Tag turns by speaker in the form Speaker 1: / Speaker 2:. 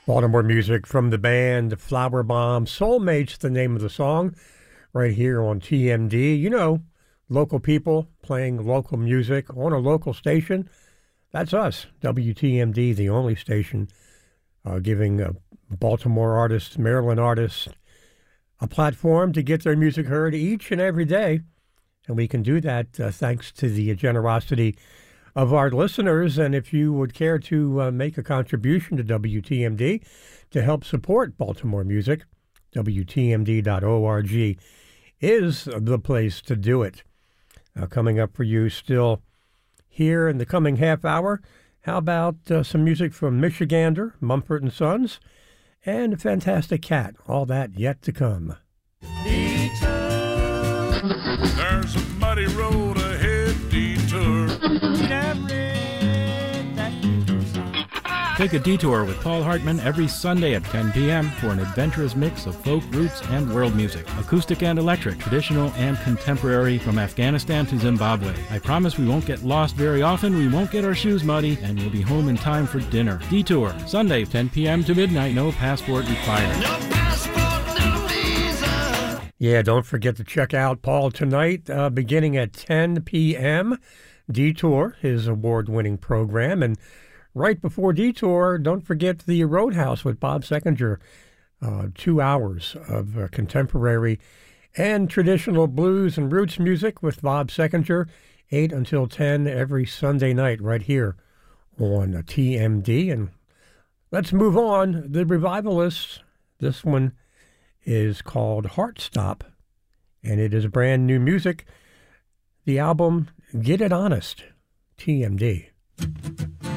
Speaker 1: Baltimore music from the band Flower Bomb. Soulmates, the name of the song, right here on TMD. You know, local people playing local music on a local station. That's us, WTMD, the only station giving Baltimore artists, Maryland artists, a platform to get their music heard each and every day. And we can do that thanks to the generosity of our listeners. And if you would care to make a contribution to WTMD to help support Baltimore music, WTMD.org is the place to do it. Coming up for you still here in the coming half hour, how about some music from Michigander, Mumford & Sons, and a Fantastic Cat. All that yet to come.
Speaker 2: There's a muddy road ahead, detour.
Speaker 3: Take a detour with Paul Hartman every Sunday at 10 p.m. for an adventurous mix of folk, roots, and world music. Acoustic and electric, traditional and contemporary, from Afghanistan to Zimbabwe. I promise we won't get lost very often, we won't get our shoes muddy, and we'll be home in time for dinner. Detour, Sunday, 10 p.m. to midnight, no passport required.
Speaker 2: No passport, no visa.
Speaker 1: Yeah, don't forget to check out Paul tonight, beginning at 10 p.m. Detour, his award-winning program, and right before Detour, don't forget the Roadhouse with Bob Seckinger. 2 hours of contemporary and traditional blues and roots music with Bob Seckinger, 8 until 10 every Sunday night right here on TMD. And let's move on. The Revivalists, this one is called Heart Stop, and it is brand new music. The album, Get It Honest, TMD.